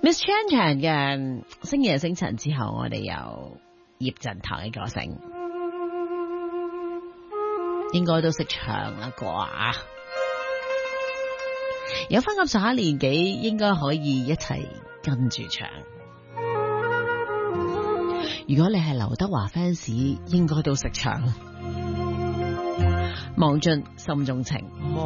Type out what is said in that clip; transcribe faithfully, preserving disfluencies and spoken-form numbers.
Miss Chan Chan 嘅星夜星塵之後，我哋有葉振棠嘅歌聲，應該都識唱啦啩。有翻咁上下年紀，應該可以一齊跟住唱。如果你係劉德華 fans，應該都識唱。望盡心中情。